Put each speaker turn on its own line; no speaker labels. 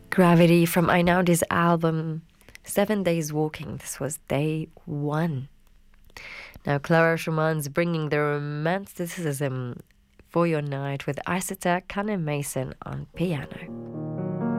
Gravity from Einaudi's album 7 Days Walking. This was day one. Now Clara Schumann's bringing the romanticism for your night with Isata Cane Mason on piano.